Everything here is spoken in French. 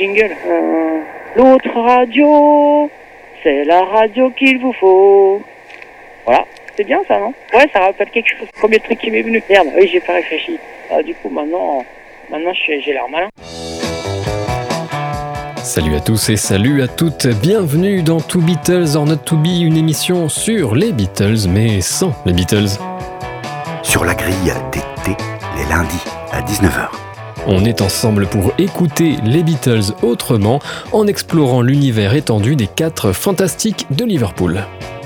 jingle. L'autre radio, c'est la radio qu'il vous faut. Voilà, c'est bien ça, non? Ouais, ça rappelle quelque chose. Premier truc qui m'est venu. Merde, oui, j'ai pas réfléchi. Du coup, maintenant j'ai l'air malin. Salut à tous et salut à toutes, bienvenue dans To Beatles or Not To Be, une émission sur les Beatles mais sans les Beatles. Sur la grille d'été, les lundis à 19h. On est ensemble pour écouter les Beatles autrement en explorant l'univers étendu des 4 fantastiques de Liverpool.